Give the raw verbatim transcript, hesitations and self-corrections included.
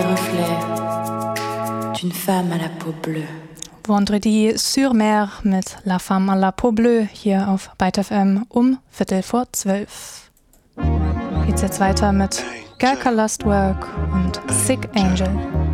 reflets d'une femme à la peau bleue. Vendredi sur Mer mit La Femme à la Peau Bleue hier auf Byte F M um Viertel vor zwölf. Geht's jetzt weiter mit Galka Last Work und Sick Angel.